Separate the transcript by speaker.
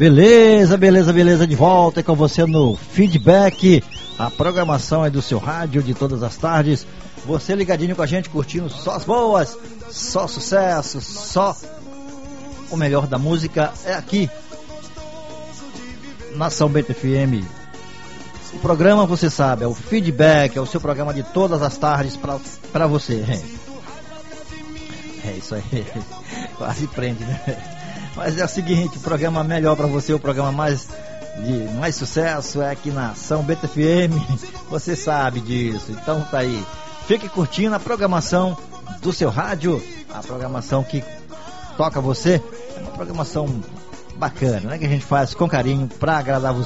Speaker 1: Beleza, de volta com você no Feedback. A programação é do seu rádio de todas as tardes. Você ligadinho com a gente, curtindo só as boas, só sucesso, só o melhor da música é aqui na São Bento FM. O programa, você sabe, é o Feedback, é o seu programa de todas as tardes pra você. É isso aí, quase prende, né? Mas é o seguinte, o programa melhor pra você, o programa mais sucesso é aqui na São Bento FM. Você sabe disso, então tá aí. Fique curtindo a programação do seu rádio, a programação que toca você. É uma programação bacana, né? Que a gente faz com carinho pra agradar você.